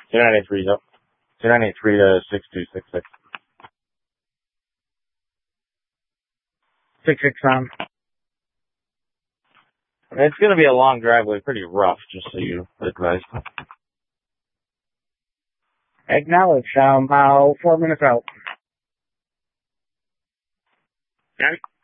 2983, yep. 2983 to 6266. 667. It's going to be a long driveway, pretty rough, just so you advise. Acknowledge. I'm about 4 minutes out. Got it?